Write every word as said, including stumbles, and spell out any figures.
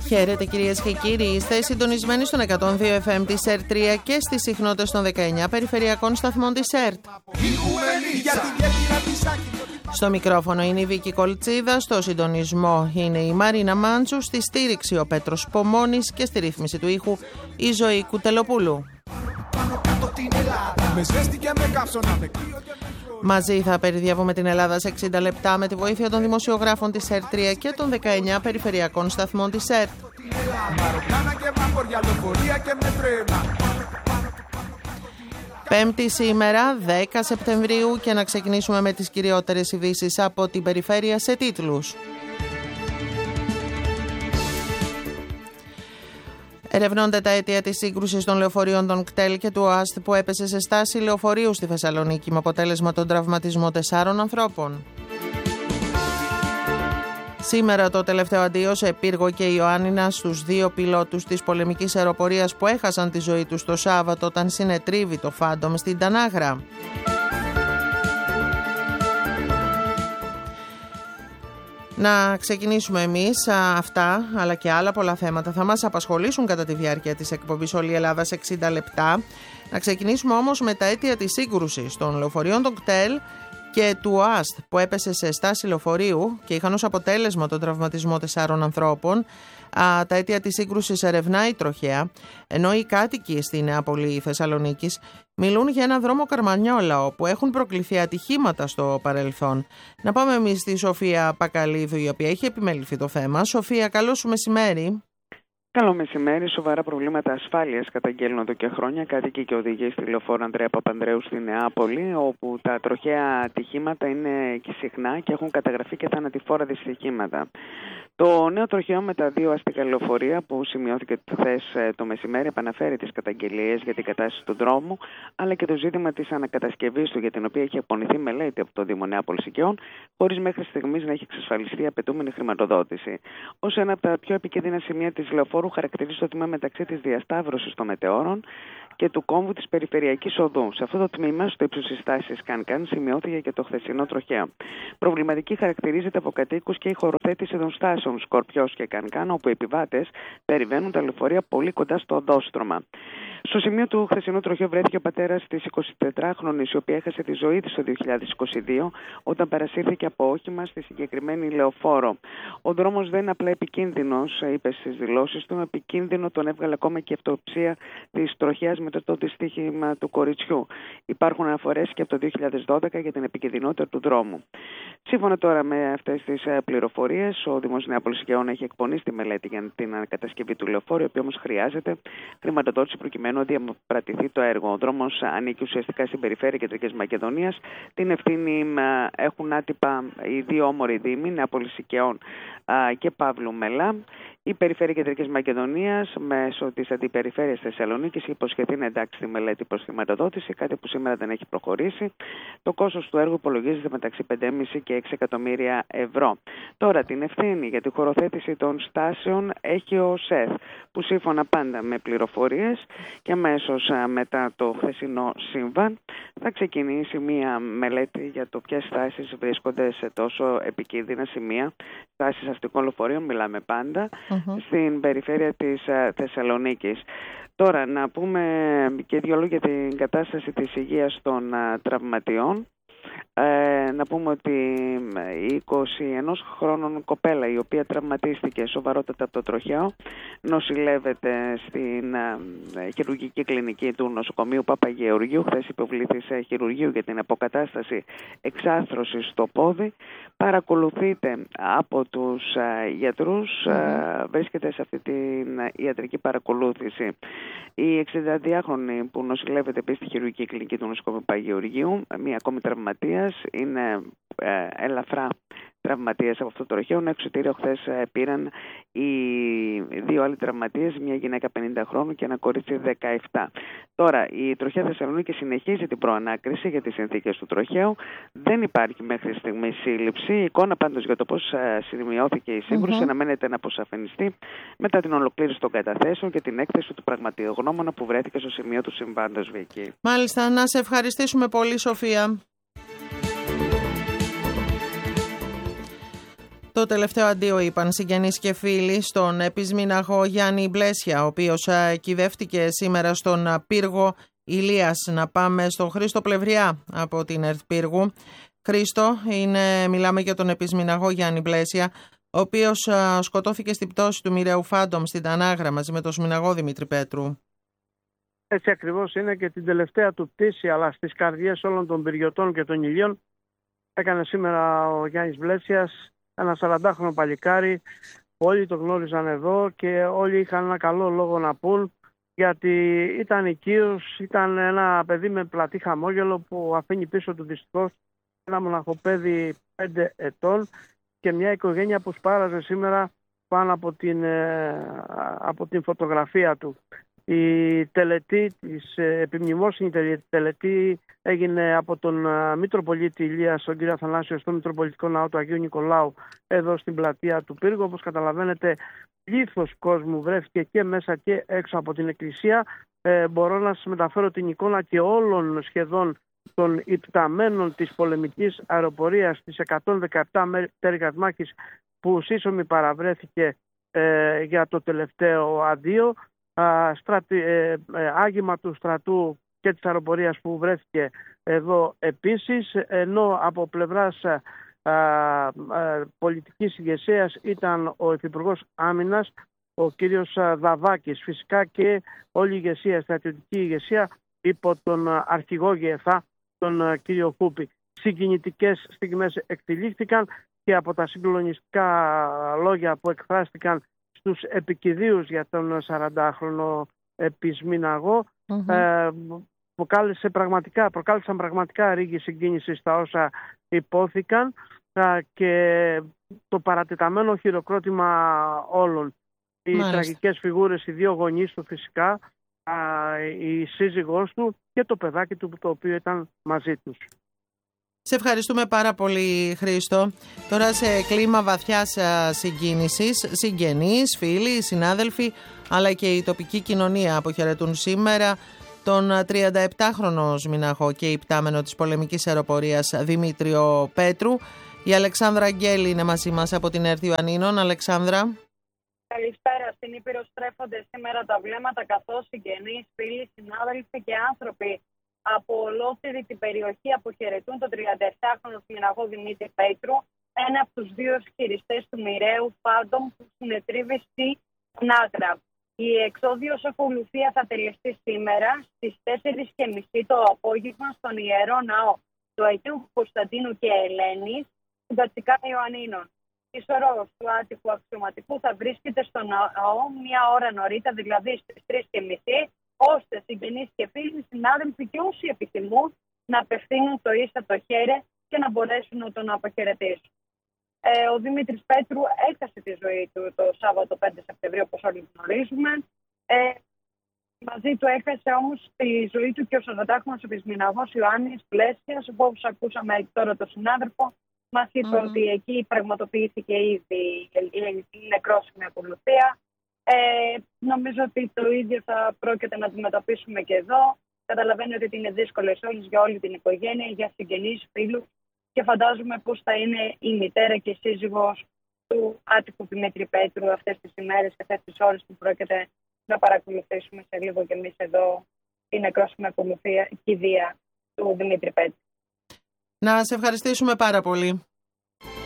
Χαίρετε κυρίες και κύριοι, είστε συντονισμένοι στον εκατόν δύο εφ εμ της ΕΡΤ τρία και στις συχνότητες των δεκαεννιά περιφερειακών σταθμών της ΕΡΤ. Στο μικρόφωνο είναι η Βίκη Κολτσίδα, στο συντονισμό είναι η Μαρίνα Μάντσου, στη στήριξη ο Πέτρος Πομώνης και στη ρύθμιση του ήχου η Ζωή Κουτελοπούλου. Μαζί θα περιδιαβούμε την Ελλάδα σε εξήντα λεπτά με τη βοήθεια των δημοσιογράφων της ΕΡΤ τρία και των δεκαεννιά περιφερειακών σταθμών της ΕΡΤ. Πέμπτη σήμερα, δέκα Σεπτεμβρίου, και να ξεκινήσουμε με τις κυριότερες ειδήσεις από την περιφέρεια σε τίτλους. Ερευνώνται τα αίτια της σύγκρουσης των λεωφορείων των ΚΤΕΛ και του ΟΑΣΤ που έπεσε σε στάση λεωφορείου στη Θεσσαλονίκη με αποτέλεσμα τον τραυματισμό τεσσάρων ανθρώπων. Σήμερα το τελευταίο αντίο σε Πύργο και Ιωάννινα στους δύο πιλότους της πολεμικής αεροπορίας που έχασαν τη ζωή τους το Σάββατο όταν συνετρίβει το Φάντομ στην Τανάγρα. Να ξεκινήσουμε εμείς. Αυτά αλλά και άλλα πολλά θέματα θα μας απασχολήσουν κατά τη διάρκεια της εκπομπής Όλη η Ελλάδα σε εξήντα λεπτά. Να ξεκινήσουμε όμως με τα αίτια της σύγκρουσης των λεωφορείων των ΚΤΕΛ και του ΟΑΣΤ που έπεσε σε στάση λεωφορείου και είχαν ως αποτέλεσμα τον τραυματισμό τεσσάρων ανθρώπων. Α, τα αίτια της σύγκρουσης ερευνάει η τροχέα, ενώ οι κάτοικοι στη Νεάπολη Θεσσαλονίκης μιλούν για ένα δρόμο Καρμανιόλα όπου έχουν προκληθεί ατυχήματα στο παρελθόν. Να πάμε εμείς στη Σοφία Πακαλίδου, η οποία έχει επιμεληθεί το θέμα. Σοφία, καλό σου μεσημέρι. Καλό μεσημέρι. Σοβαρά προβλήματα ασφάλειας καταγγέλνουν εδώ και χρόνια κάτοικοι και οδηγοί στη λεωφόρο Ανδρέα Παπανδρέου στη Νεάπολη, όπου τα τροχαία ατυχήματα είναι και συχνά και έχουν καταγραφεί και θανατηφόρα δυστυχήματα. Το νέο τροχαίο με τα δύο αστικά λεωφορεία που σημειώθηκε χθες το μεσημέρι επαναφέρει τις καταγγελίες για την κατάσταση του δρόμου, αλλά και το ζήτημα της ανακατασκευής του, για την οποία έχει απονηθεί μελέτη από το Δήμο Νεάπολης Οικειών, χωρίς μέχρι στιγμής να έχει εξασφαλιστεί η απαιτούμενη χρηματοδότηση. Ως ένα από τα πιο επικίνδυνα σημεία της λεωφόρου χαρακτηρίζει το τμήμα μεταξύ της διασταύρωσης των μετεώρων και του κόμβου της περιφερειακής οδού. Σε αυτό το τμήμα, στο ύψος της στάσης Κανκάν, σημειώθηκε και το χθεσινό τροχαίο. Προβληματική χαρακτηρίζεται από κατοίκους και η χωροθέτηση των στάσεων Σκορπιός και Κανκάν, όπου οι επιβάτες περιβαίνουν τα λεωφορεία πολύ κοντά στο οδόστρωμα. Στο σημείο του χθεσινού τροχαίου βρέθηκε ο πατέρας της εικοσιτετράχρονης, η οποία έχασε τη ζωή της το δύο χιλιάδες είκοσι δύο όταν παρασύρθηκε από όχημα στη συγκεκριμένη λεωφόρο. Ο δρόμος δεν είναι απλά επικίνδυνος, είπε στις δηλώσεις του, επικίνδυνο τον έβγαλε ακόμα και η αυτοψία της τροχαίας μετά το δυστύχημα του κοριτσιού. Υπάρχουν αναφορές και από το δύο χιλιάδες δώδεκα για την επικινδυνότητα του δρόμου. Σύμφωνα τώρα με αυτές τις πληροφορίες, ο Δήμος Νεάπολης Οικειών έχει εκπονήσει τη μελέτη για την ανακατασκευή του λεωφόρου, η οποία όμως χρειάζεται χρηματοδότηση προκειμένου να διαπρατηθεί το έργο. Ο δρόμος ανήκει ουσιαστικά στην περιφέρεια Κεντρικής Μακεδονίας. Την ευθύνη έχουν άτυπα οι δύο όμοροι δήμοι, Νεάπολης Οικειών και Παύλου Μελά. Η Περιφέρεια Κεντρικής Μακεδονίας, μέσω της Αντιπεριφέρειας Θεσσαλονίκης, έχει υποσχεθεί να εντάξει τη μελέτη προς χρηματοδότηση, κάτι που σήμερα δεν έχει προχωρήσει. Το κόστος του έργου υπολογίζεται μεταξύ πέντε κόμμα πέντε και έξι εκατομμύρια ευρώ. Τώρα, την ευθύνη για τη χωροθέτηση των στάσεων έχει ο ΣΕΘ, που σύμφωνα πάντα με πληροφορίες και αμέσως μετά το χθεσινό σύμβαν θα ξεκινήσει μία μελέτη για το ποιες στάσεις βρίσκονται σε τόσο επικίνδυνα σημεία, στάσεις αστικών λεωφορείων, μιλάμε πάντα, uh-huh. στην περιφέρεια της Θεσσαλονίκης. Τώρα, να πούμε και δύο λόγια για την κατάσταση της υγείας των τραυματιών. Ε, να πούμε ότι η είκοσι ενός χρόνων κοπέλα, η οποία τραυματίστηκε σοβαρότατα από το τροχαίο, νοσηλεύεται στην ε, χειρουργική κλινική του νοσοκομείου Παπαγεωργίου. Χθες υποβλήθη σε χειρουργείο για την αποκατάσταση εξάρθρωσης στο πόδι. Παρακολουθείται από τους ε, γιατρούς, ε, βρίσκεται σε αυτή την ιατρική παρακολούθηση. Η εξηνταδυάχρονη που νοσηλεύεται επίσης στη χειρουργική κλινική του νοσοκομείου Παπαγεωργίου, μία ακόμη τραυματίας, είναι ε, ελαφρά τραυματίες από αυτό το τροχαίο. Ένα εξωτήριο χθες πήραν οι δύο άλλοι τραυματίες, μια γυναίκα πενήντα χρόνων και ένα κορίτσι δεκαεπτά. Τώρα, η τροχαία Θεσσαλονίκη συνεχίζει την προανάκριση για τις συνθήκες του τροχαίου. Δεν υπάρχει μέχρι στιγμή σύλληψη. Η εικόνα πάντως για το πώς σημειώθηκε η σύγκρουση mm-hmm. αναμένεται να αποσαφενιστεί μετά την ολοκλήρωση των καταθέσεων και την έκθεση του πραγματογνώμονα που βρέθηκε στο σημείο του συμβάντος, Βίκη. Μάλιστα, να σε ευχαριστήσουμε πολύ, Σοφία. Το Το τελευταίο αντίο είπαν συγγενείς και φίλοι στον επισμηναγό Γιάννη Μπλέσια, ο οποίος κυδεύτηκε σήμερα στον πύργο Ηλίας. Να πάμε στον Χρήστο Πλευριά από την ΕΡΤ Πύργου. Χρήστο, είναι, μιλάμε για τον επισμηναγό Γιάννη Μπλέσια, ο οποίος σκοτώθηκε στην πτώση του μοιραίου Φάντομ στην Τανάγρα μαζί με τον σμηναγό Δημήτρη Πέτρου. Έτσι ακριβώς είναι, και την τελευταία του πτήση, αλλά στις καρδιές όλων των πυριωτών και των ηλιών, έκανε σήμερα ο Γιάννης Μπλέσιας, ένα σαραντάχρονο παλικάρι. Όλοι το γνώριζαν εδώ και όλοι είχαν ένα καλό λόγο να πούν, γιατί ήταν οικείος, ήταν ένα παιδί με πλατή χαμόγελο που αφήνει πίσω του δυστυχώς ένα μοναχοπέδι πέντε ετών και μια οικογένεια που σπάραζε σήμερα πάνω από την, από την φωτογραφία του. Η τελετή της επιμνημόσυνη τελετή έγινε από τον Μητροπολίτη Ηλίας, τον κύριο Αθανάσιο, στο Μητροπολιτικό Ναό του Αγίου Νικολάου, εδώ στην πλατεία του Πύργου. Όπως καταλαβαίνετε, πλήθος κόσμου βρέθηκε και μέσα και έξω από την εκκλησία. Ε, μπορώ να σας μεταφέρω την εικόνα και όλων σχεδόν των υπταμένων της πολεμικής αεροπορίας της εκατόν δεκαεπτά τέριγας μάχης που σύσσωμη παραβρέθηκε ε, για το τελευταίο αντίο. Στρατη, ε, ε, άγημα του στρατού και της αεροπορίας που βρέθηκε εδώ επίσης, ενώ από πλευράς α, α, πολιτικής ηγεσίας ήταν ο Υφυπουργός Άμυνας, ο κύριος Δαβάκης, φυσικά και όλη η ηγεσία, στρατιωτική ηγεσία υπό τον αρχηγό ΓΕΘΑ, τον κύριο Κούπη. Συγκινητικές στιγμές εκτελήχθηκαν και από τα συγκλονιστικά λόγια που εκφράστηκαν στους επικηδίους για τον σαραντάχρονο επισμηναγό, mm-hmm. ε, προκάλεσε πραγματικά, προκάλεσαν πραγματικά ρίγη συγκίνηση στα όσα υπόθηκαν ε, και το παρατεταμένο χειροκρότημα όλων. Οι Μάλιστα. τραγικές φιγούρες, οι δύο γονείς του φυσικά, ε, η σύζυγός του και το παιδάκι του, το οποίο ήταν μαζί τους. Σε ευχαριστούμε πάρα πολύ, Χρήστο. Τώρα σε κλίμα βαθιάς συγκίνησης, συγγενείς, φίλοι, συνάδελφοι, αλλά και η τοπική κοινωνία αποχαιρετούν σήμερα τον τριανταεπτάχρονο σμηναγό και υπτάμενο της πολεμικής αεροπορίας Δημήτριο Πέτρου. Η Αλεξάνδρα Αγγέλη είναι μαζί μας από την ΕΡΤ Ιωαννίνων. Αλεξάνδρα. Καλησπέρα. Στην Ήπειρο στρέφονται σήμερα τα βλέμματα, καθώς συγγενείς, φίλοι, συνάδελφοι και άνθρωποι από ολόκληρη την περιοχή αποχαιρετούν τον τριανταεπτάχρονο σμηναγό Δημήτρη Πέτρου, ένα από τους δύο χειριστές του μοιραίου Φάντομ που συνετρίβει στη Τανάγρα. Η εξόδιος ακολουθία θα τελεστεί σήμερα στις τέσσερις και μισή το απόγευμα στον Ιερό Ναό του Αγίου Κωνσταντίνου και Ελένης, στην Κατσικά Ιωαννίνων. Η σωρός του άτυχου αξιωματικού θα βρίσκεται στον ναό μία ώρα νωρίτερα, δηλαδή στις τρεις και μισή, ώστε συγγενείς και φίλοι, συνάδελφοι και όσοι επιθυμούν να απευθύνουν το ίστατο χέρι και να μπορέσουν να τον αποχαιρετήσουν. Ε, ο Δημήτρης Πέτρου έχασε τη ζωή του το Σάββατο πέντε Σεπτεμβρίου, όπως όλοι γνωρίζουμε. Ε, μαζί του έχασε όμως τη ζωή του και ο σαραντάχρονος επισμηναγός Ιωάννης Μπλέσιας, όπως ακούσαμε τώρα τον συνάδελφο. Μας είπε mm. ότι εκεί πραγματοποιήθηκε ήδη η νεκρόσιμη ακολουθία. Ε, νομίζω ότι το ίδιο θα πρόκειται να αντιμετωπίσουμε και εδώ. Καταλαβαίνω ότι είναι δύσκολες όλες για όλη την οικογένεια, για συγγενείς, φίλους, και φαντάζομαι πώς θα είναι η μητέρα και η σύζυγος του άτυχου Δημήτρη Πέτρου αυτές τις ημέρες και αυτές τις ώρες που πρόκειται να παρακολουθήσουμε σε λίγο και εμείς εδώ την νεκρόσιμη ακολουθία, κηδεία του Δημήτρη Πέτρου. Να σε ευχαριστήσουμε πάρα πολύ.